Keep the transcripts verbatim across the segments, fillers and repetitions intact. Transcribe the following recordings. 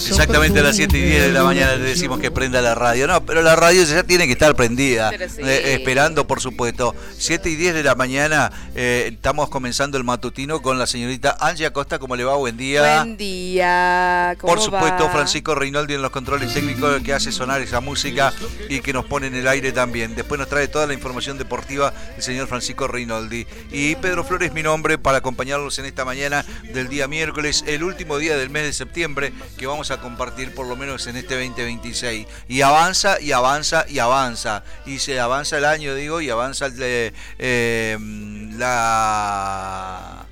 Exactamente a las siete y diez de la mañana le decimos que prenda la radio. No, pero la radio ya tiene que estar prendida. Sí. Eh, esperando, por supuesto. siete y diez de la mañana eh, estamos comenzando el matutino con la señorita Angie Acosta. ¿Cómo le va? Buen día. Buen día. ¿Cómo Por supuesto, va? Francisco Reinoldi en los controles técnicos que hace sonar esa música y que nos pone en el aire también. Después nos trae toda la información deportiva el señor Francisco Reinoldi. Y Pedro Flores, mi nombre, para acompañarlos en esta mañana del día miércoles, el último día del mes de septiembre, que vamos a compartir por lo menos en este veinte veintiséis. Y avanza, y avanza, y avanza. Y se avanza el año, digo, y avanza el de, eh, la,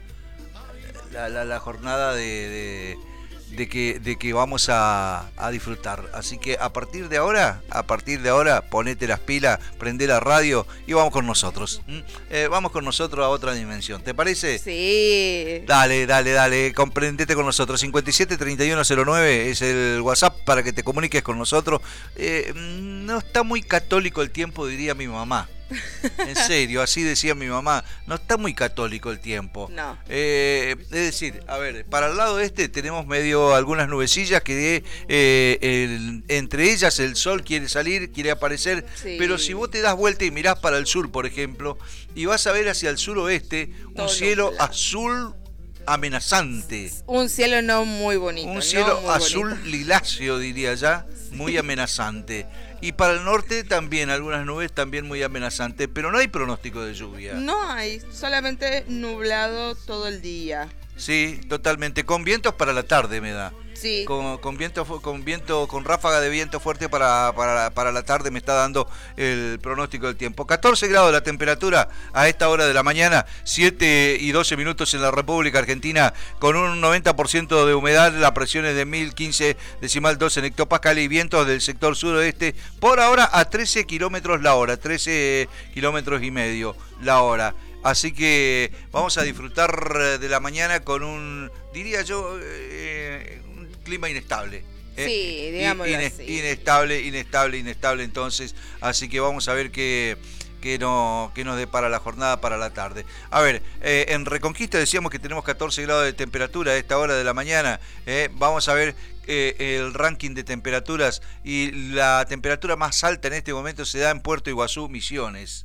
la, la, la jornada de... de De que, de que vamos a, a disfrutar. Así que a partir de ahora, a partir de ahora, ponete las pilas, prende la radio y vamos con nosotros. ¿Mm? Eh, vamos con nosotros a otra dimensión. ¿Te parece? Sí. Dale, dale, dale, comprendete con nosotros. cincuenta y siete treinta y uno cero nueve es el WhatsApp para que te comuniques con nosotros. Eh, no está muy católico el tiempo, diría mi mamá. En serio, así decía mi mamá. No está muy católico el tiempo. No. Eh, es decir, a ver, para el lado este tenemos medio algunas nubecillas que eh, el, entre ellas el sol quiere salir, quiere aparecer. Sí. Pero si vos te das vuelta y mirás para el sur, por ejemplo, y vas a ver hacia el suroeste Todo un cielo nublado. azul amenazante. Un cielo no muy bonito. Un no cielo muy azul bonito. liláceo, diría ya, muy amenazante. Y para el norte también, algunas nubes también muy amenazantes, pero no hay pronóstico de lluvia. No hay, solamente nublado todo el día. Sí, totalmente. Con vientos para la tarde me da. Sí. Con, con viento, con viento, con ráfaga de viento fuerte para, para, para la tarde me está dando el pronóstico del tiempo. catorce grados la temperatura a esta hora de la mañana, siete y doce minutos en la República Argentina, con un noventa por ciento de humedad, la presión es de mil quince decimal dos en hectopascal y vientos del sector suroeste por ahora a trece kilómetros la hora, trece kilómetros y medio la hora. Así que vamos a disfrutar de la mañana con un, diría yo, eh, un clima inestable. ¿eh? Sí, digámoslo Ine- así. Inestable, inestable, inestable entonces. Así que vamos a ver qué, qué, no, qué nos depara la jornada para la tarde. A ver, eh, en Reconquista decíamos que tenemos catorce grados de temperatura a esta hora de la mañana. ¿eh? Vamos a ver eh, el ranking de temperaturas y la temperatura más alta en este momento se da en Puerto Iguazú, Misiones.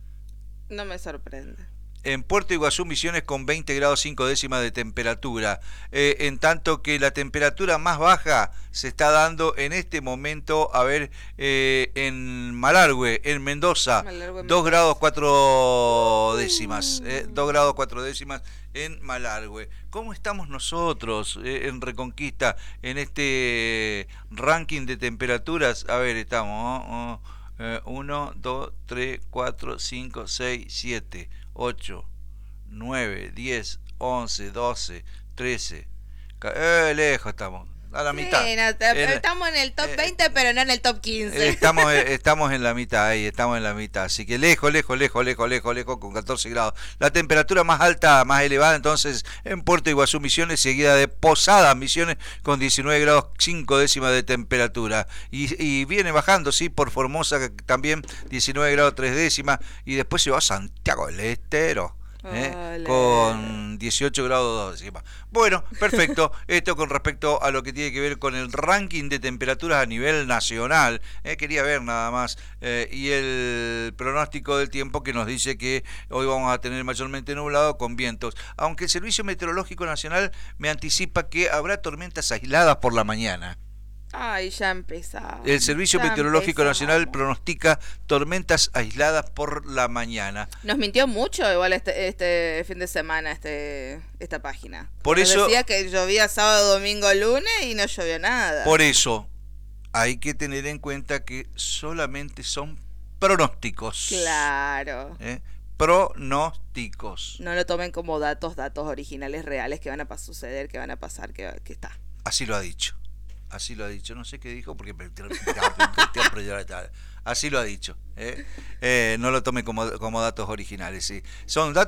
No me sorprende. En Puerto Iguazú, Misiones con veinte grados cinco décimas de temperatura, eh, en tanto que la temperatura más baja se está dando en este momento, a ver, eh, en Malargüe, en Mendoza, Malargüe, dos grados cuatro décimas, eh, dos grados cuatro décimas en Malargüe. ¿Cómo estamos nosotros eh, en Reconquista en este ranking de temperaturas? A ver, estamos... Oh, oh. uno, dos, tres, cuatro, cinco, seis, siete, ocho, nueve, diez, once, doce, trece. Eh, lejos estamos, a la Sí, mitad. no, te- En- estamos en el top eh, veinte, pero no en el top quince. Estamos, estamos en la mitad ahí, estamos en la mitad. Así que lejos, lejos, lejos, lejos, lejos, lejos, con catorce grados. La temperatura más alta, más elevada, entonces, en Puerto Iguazú, Misiones, seguida de Posadas, Misiones, con diecinueve grados cinco décimas de temperatura. Y, y viene bajando, sí, por Formosa también, diecinueve grados tres décimas. Y después se va a Santiago del Estero. ¿Eh? Con dieciocho grados dos décimas. Bueno, perfecto. Esto con respecto a lo que tiene que ver con el ranking de temperaturas a nivel nacional. ¿eh? Quería ver nada más. Eh, y el pronóstico del tiempo que nos dice que hoy vamos a tener mayormente nublado con vientos. Aunque el Servicio Meteorológico Nacional me anticipa que habrá tormentas aisladas por la mañana. Ay, ya empezamos. El Servicio Ya Meteorológico empezamos. Nacional pronostica tormentas aisladas por la mañana. Nos mintió mucho igual este, este fin de semana este esta página. Por Nos eso- decía que llovía sábado, domingo, lunes y no llovió nada. Por eso hay que tener en cuenta que solamente son pronósticos. Claro. ¿eh? Pronósticos. No lo tomen como datos, datos originales reales que van a pas- suceder, que van a pasar, que, que está. Así lo ha dicho. Así lo ha dicho. No sé qué dijo porque... Así lo ha dicho. ¿eh? Eh, no lo tome como, como datos originales. ¿sí? Son datos